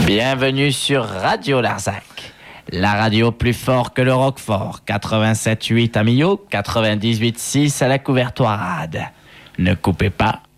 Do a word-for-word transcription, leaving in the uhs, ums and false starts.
Bienvenue sur Radio Larzac, la radio plus fort que le Roquefort. quatre-vingt-sept virgule huit à Millau, quatre-vingt-dix-huit virgule six à la Couvertoirade. Ne coupez pas,